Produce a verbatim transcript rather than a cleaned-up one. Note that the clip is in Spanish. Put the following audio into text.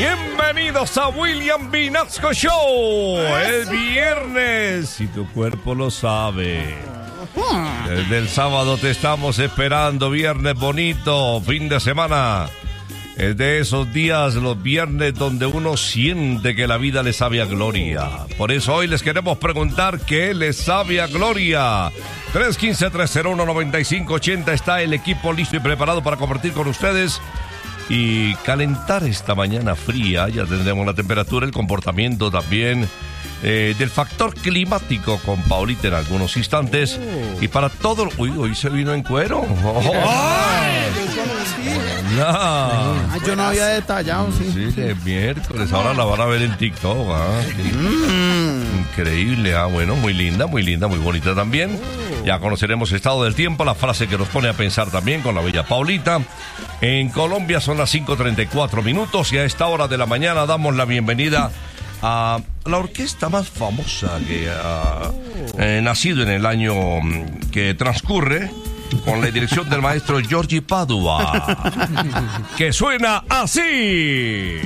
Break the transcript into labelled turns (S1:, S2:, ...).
S1: Bienvenidos a William Vinasco Show. Es viernes y tu cuerpo lo sabe. Desde el sábado te estamos esperando. Viernes bonito, fin de semana. Es de esos días, los viernes, donde uno siente que la vida le sabe a gloria. Por eso hoy les queremos preguntar qué les sabe a gloria. tres uno cinco, tres cero uno, nueve cinco ocho cero. Está el equipo listo y preparado para compartir con ustedes y calentar esta mañana fría. Ya tendremos la temperatura, el comportamiento también eh, del factor climático con Paulita en algunos instantes. Oh. Y para todo... Uy, hoy se vino en cuero. Oh. No.
S2: Ah, yo no había detallado, sí.
S1: Sí, es miércoles. Ahora la van a ver en TikTok. ¿Ah? Mm. Increíble. Ah, bueno, muy linda, muy linda, muy bonita también. Oh. Ya conoceremos el estado del tiempo, la frase que nos pone a pensar también con la bella Paulita. En Colombia son las cinco treinta y cuatro minutos y a esta hora de la mañana damos la bienvenida a la orquesta más famosa que ha eh, nacido en el año que transcurre, con la dirección del maestro Giorgi Padua, que suena así.